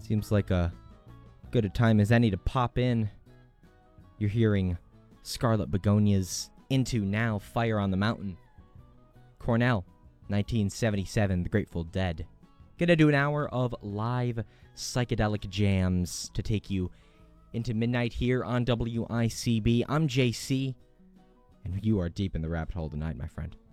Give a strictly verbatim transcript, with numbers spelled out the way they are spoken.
Seems like a good a time as any to pop in. You're hearing Scarlet Begonias Into Now, Fire on the Mountain. Cornell, nineteen seventy-seven, The Grateful Dead. Gonna do an hour of live psychedelic jams to take you into midnight here on W I C B. I'm J C, and you are deep in the rabbit hole tonight, my friend.